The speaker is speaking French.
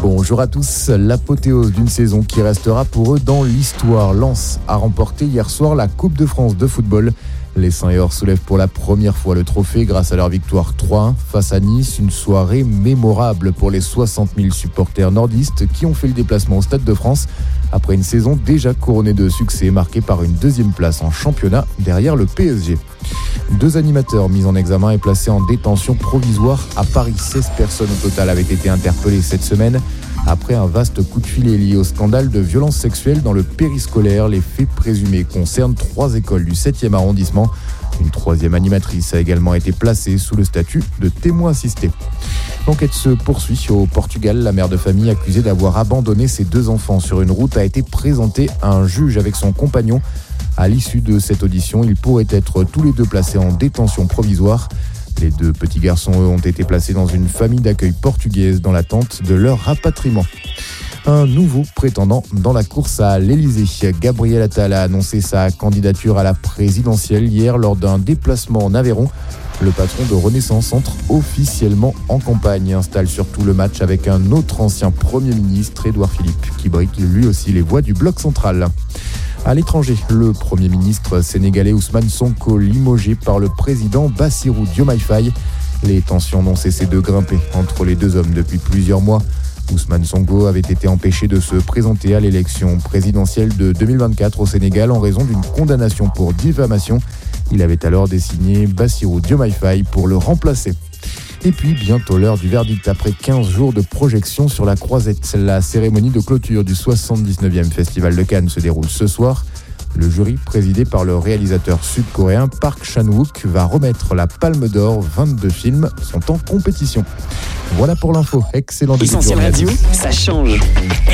Bonjour à tous, l'apothéose d'une saison qui restera pour eux dans l'histoire. Lens a remporté hier soir la Coupe de France de football. Les Saints et Or soulèvent pour la première fois le trophée grâce à leur victoire 3-1 face à Nice. Une soirée mémorable pour les 60 000 supporters nordistes qui ont fait le déplacement au Stade de France après une saison déjà couronnée de succès marquée par une deuxième place en championnat derrière le PSG. 2 animateurs mis en examen et placés en détention provisoire à Paris. 16 personnes au total avaient été interpellées cette semaine après un vaste coup de filet lié au scandale de violences sexuelles dans le périscolaire. Les faits présumés concernent 3 écoles du 7e arrondissement. Une 3e animatrice a également été placée sous le statut de témoin assisté. L'enquête se poursuit au Portugal. La mère de famille accusée d'avoir abandonné ses 2 enfants sur une route a été présentée à un juge avec son compagnon. À l'issue de cette audition, ils pourraient être tous les 2 placés en détention provisoire. Les 2 petits garçons, eux, ont été placés dans une famille d'accueil portugaise dans l'attente de leur rapatriement. Un nouveau prétendant dans la course à l'Elysée. Gabriel Attal a annoncé sa candidature à la présidentielle hier lors d'un déplacement en Aveyron. Le patron de Renaissance entre officiellement en campagne et installe surtout le match avec un autre ancien Premier ministre, Édouard Philippe, qui brique lui aussi les voix du bloc central. À l'étranger, le Premier ministre sénégalais Ousmane Sonko limogé par le président Bassirou Diomaye Faye. Les tensions n'ont cessé de grimper entre les 2 hommes depuis plusieurs mois. Ousmane Sonko avait été empêché de se présenter à l'élection présidentielle de 2024 au Sénégal en raison d'une condamnation pour diffamation. Il avait alors désigné Bassirou Diomaye Faye pour le remplacer. Et puis bientôt l'heure du verdict après 15 jours de projection sur la Croisette. La cérémonie de clôture du 79e Festival de Cannes se déroule ce soir. Le jury, présidé par le réalisateur sud-coréen Park Chan-wook, va remettre la Palme d'Or. 22 films sont en compétition. Voilà pour l'info. Excellente Essentiel Radio, ça change.